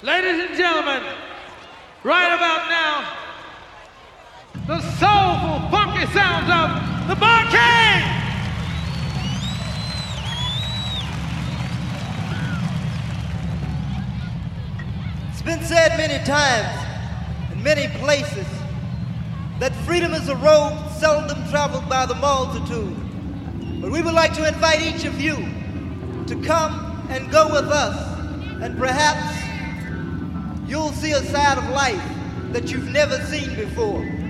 Ladies and gentlemen, right about now, the soulful, funky sounds of the Bar King! It's been said many times, in many places, that freedom is a road seldom traveled by the multitude. But we would like to invite each of you to come and go with us, and perhaps you'll see a side of life that you've never seen before.